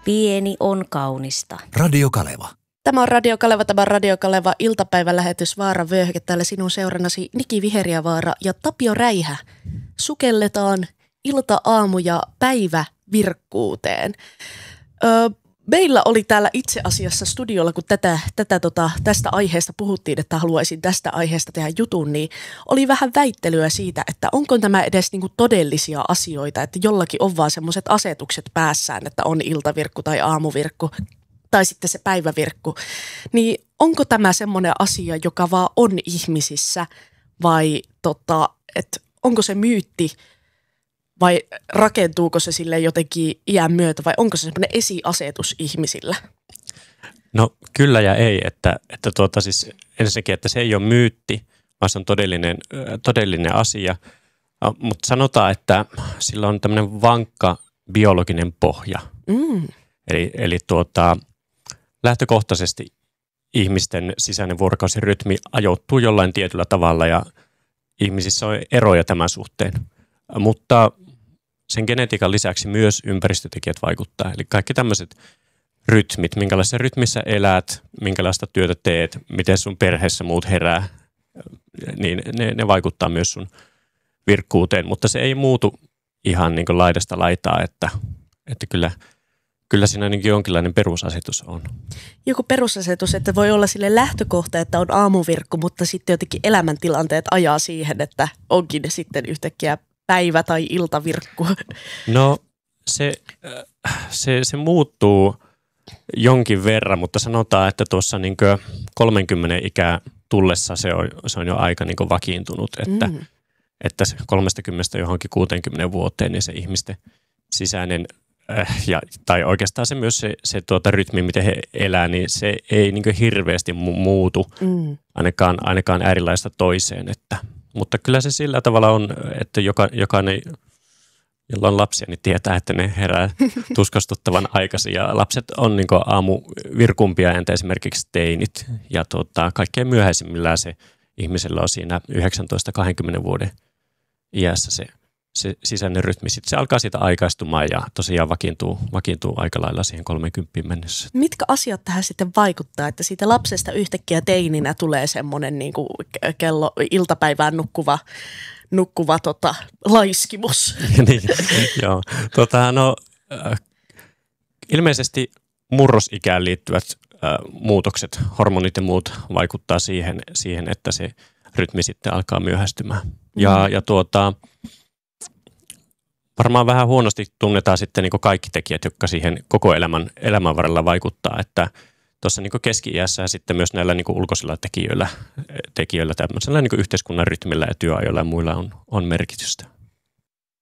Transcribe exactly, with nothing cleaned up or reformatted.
Pieni on kaunista. Radio Kaleva. Tämä on Radio Kaleva, tämä on Radio Kaleva iltapäivälähetys Vaara vyöhyke. Täällä sinun seurannasi Niki Viheriävaara ja Tapio Räihä. Sukelletaan ilta, aamu ja päivä virkkuuteen. Öö, meillä oli täällä itse asiassa studiolla, kun tätä, tätä, tota, tästä aiheesta puhuttiin, että haluaisin tästä aiheesta tehdä jutun, niin oli vähän väittelyä siitä, että onko tämä edes niinku todellisia asioita, että jollakin on vaan semmoiset asetukset päässään, että on iltavirkku tai aamuvirkku tai sitten se päivävirkku. Niin onko tämä semmoinen asia, joka vaan on ihmisissä vai tota, että onko se myytti? Vai rakentuuko se sille jotenkin iän myötä vai onko se semmoinen esiasetus ihmisillä? No kyllä ja ei, että, että tuota siis ensinnäkin, että se ei ole myytti, vaan se on todellinen, todellinen asia. Mutta sanotaan, että sillä on tämmöinen vankka biologinen pohja. Mm. Eli, eli tuota, lähtökohtaisesti ihmisten sisäinen vuorokausirytmi ajoittuu jollain tietyllä tavalla ja ihmisissä on eroja tämän suhteen. Mutta sen genetiikan lisäksi myös ympäristötekijät vaikuttaa. Eli kaikki tämmöiset rytmit, minkälaisessa rytmissä elät, minkälaista työtä teet, miten sun perheessä muut herää, niin ne, ne vaikuttaa myös sun virkkuuteen. Mutta se ei muutu ihan niin kuin laidasta laitaa, että, että kyllä, kyllä siinä ainakin jonkinlainen perusasetus on. Joku perusasetus, että voi olla sille lähtökohta, että on aamuvirkku, mutta sitten jotenkin elämäntilanteet ajaa siihen, että onkin sitten yhtäkkiä päivä- tai iltavirkku? No se, se, se muuttuu jonkin verran, mutta sanotaan, että tuossa niin kolmenkymmenen ikää tullessa se on, se on jo aika niin vakiintunut, että, mm. että kolmekymmentä johonkin kuuteenkymmeneen vuoteen niin se ihmisten sisäinen, äh, ja, tai oikeastaan se myös se, se tuota rytmi, miten he elää, niin se ei niin hirveästi mu- muutu mm. ainakaan, ainakaan äärilaista toiseen, että mutta kyllä se sillä tavalla on, että joka, jokainen, jolla on lapsia, niin tietää, että ne herää tuskastuttavan aikaisin. Ja lapset on niin kuin aamuvirkumpia, entä esimerkiksi teinit. Ja tuota, kaikkein myöhäisimmillään se ihmisellä on siinä yhdeksäntoista kaksikymmentä vuoden iässä se, se sisäinen rytmi. Sitten se alkaa siitä aikaistumaan ja tosiaan vakiintuu, vakiintuu aika lailla siihen kolmekymmentä mennessä. Mitkä asiat tähän sitten vaikuttaa, että siitä lapsesta yhtäkkiä teininä tulee semmoinen niin kuin kello iltapäivään nukkuva, nukkuva tota, laiskimus? niin, joo. Tota, no, äh, ilmeisesti murrosikään liittyvät äh, muutokset, hormonit ja muut vaikuttaa siihen, siihen, että se rytmi sitten alkaa myöhästymään. Mm. Ja, ja tuota... Varmaan vähän huonosti tunnetaan sitten niin kuin kaikki tekijät, jotka siihen koko elämän, elämän varrella vaikuttaa, että tuossa niin kuin keski-iässä ja sitten myös näillä niin kuin ulkoisilla tekijöillä, tekijöillä tämmöisellä niin kuin yhteiskunnan rytmillä ja työajoilla ja muilla on, on merkitystä.